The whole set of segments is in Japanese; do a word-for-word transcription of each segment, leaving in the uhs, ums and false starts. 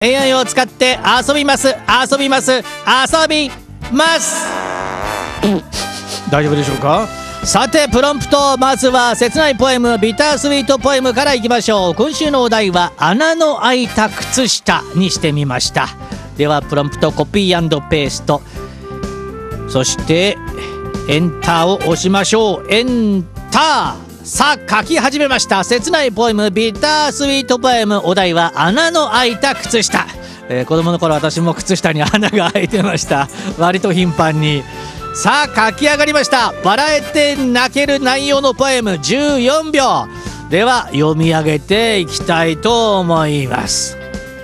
エーアイ を使って遊びます遊びます遊びます大丈夫でしょうか。さてプロンプト、まずは切ないポエムビタースイートポエムからいきましょう。今週のお題は穴の開いた靴下にしてみました。ではプロンプトコピー&ペースト、そしてエンターを押しましょう。エンター。さあ書き始めました。切ないポエムビタースイートポエム、お題は穴の開いた靴下。えー、子供の頃私も靴下に穴が開いてました。割と頻繁に。さあ書き上がりました。笑えて泣ける内容のポエムじゅうよんびょうでは読み上げていきたいと思います。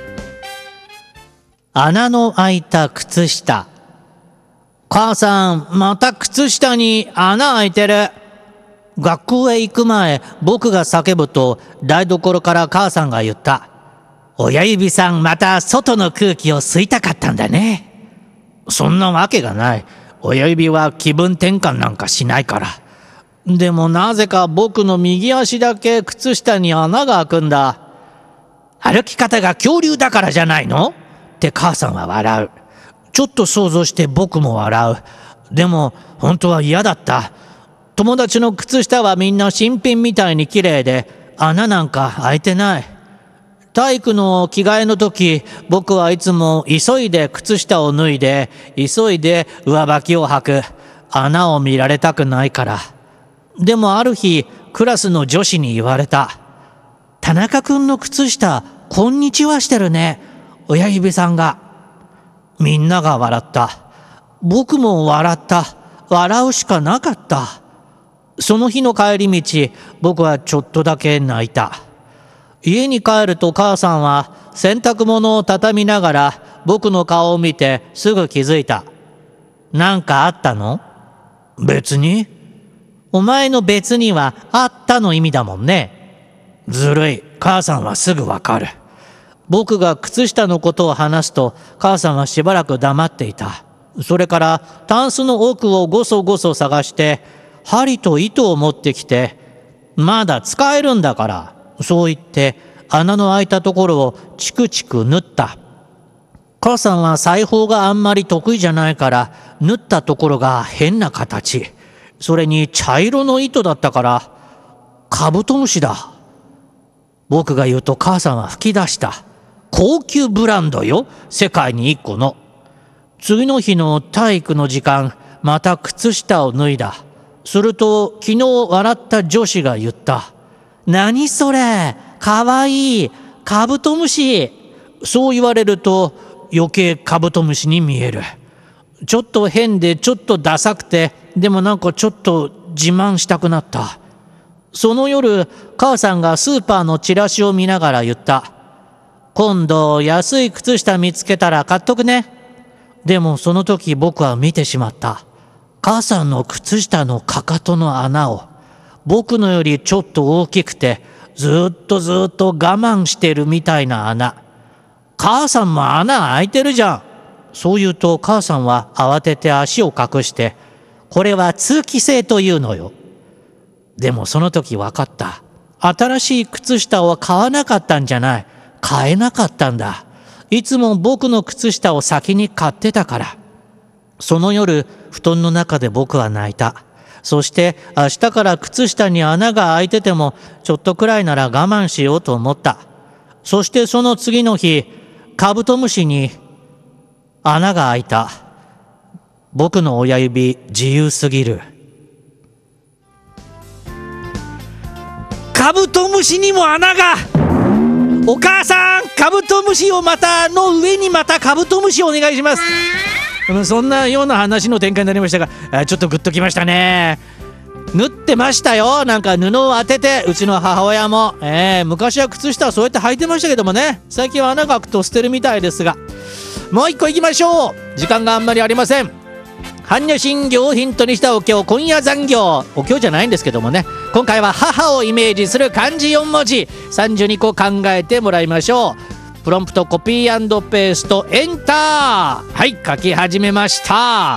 穴の開いた靴下。母さん、また靴下に穴開いてる。学校へ行く前、僕が叫ぶと台所から母さんが言った。親指さん、また外の空気を吸いたかったんだね。そんなわけがない。親指は気分転換なんかしないから。でもなぜか僕の右足だけ靴下に穴が開くんだ。歩き方が恐竜だからじゃないの？って母さんは笑う。ちょっと想像して僕も笑う。でも本当は嫌だった。友達の靴下はみんな新品みたいに綺麗で穴なんか開いてない。体育の着替えの時、僕はいつも急いで靴下を脱いで急いで上履きを履く。穴を見られたくないから。でもある日クラスの女子に言われた。田中君の靴下こんにちはしてるね、親指さんが。みんなが笑った。僕も笑った。笑うしかなかった。その日の帰り道、僕はちょっとだけ泣いた。家に帰ると母さんは洗濯物を畳みながら僕の顔を見てすぐ気づいた。なんかあったの？別に。お前の別にはあったの意味だもんね。ずるい。母さんはすぐわかる。僕が靴下のことを話すと母さんはしばらく黙っていた。それからタンスの奥をごそごそ探して針と糸を持ってきて、まだ使えるんだから、そう言って穴の開いたところをチクチク縫った。母さんは裁縫があんまり得意じゃないから縫ったところが変な形。それに茶色の糸だったからカブトムシだ。僕が言うと母さんは吹き出した。高級ブランドよ、世界に一個の。次の日の体育の時間、また靴下を脱いだ。すると昨日笑った女子が言った。何それ、かわいい、カブトムシ。そう言われると余計カブトムシに見える。ちょっと変でちょっとダサくて、でもなんかちょっと自慢したくなった。その夜、母さんがスーパーのチラシを見ながら言った。今度安い靴下見つけたら買っとくね。でもその時僕は見てしまった。母さんの靴下のかかとの穴を。僕のよりちょっと大きくてずっとずっと我慢してるみたいな穴。母さんも穴開いてるじゃん。そう言うと母さんは慌てて足を隠して、これは通気性というのよ。でもその時分かった。新しい靴下を買わなかったんじゃない。買えなかったんだ。いつも僕の靴下を先に買ってたから。その夜、布団の中で僕は泣いた。そして明日から靴下に穴が開いててもちょっとくらいなら我慢しようと思った。そしてその次の日、カブトムシに穴が開いた。僕の親指自由すぎる。カブトムシにも穴が。お母さん、カブトムシをまたの上にまたカブトムシをお願いします。そんなような話の展開になりましたが、ちょっとグッときましたね。縫ってましたよ。なんか布を当てて、うちの母親も、えー、昔は靴下はそうやって履いてましたけどもね、最近は穴が開くと捨てるみたいですが、もう一個いきましょう。時間があんまりありません。般若心経をヒントにしたお経、今夜残業。お経じゃないんですけどもね、今回は母をイメージする漢字よんもじさんじゅうにこ考えてもらいましょう。プロンプトコピー&ペーストエンター。はい、書き始めました。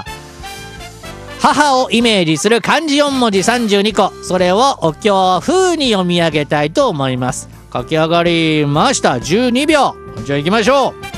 母をイメージする漢字よんもじさんじゅうにこ、それをお経風に読み上げたいと思います。書き上がりました。じゅうにびょう。 じゃあ行きましょう。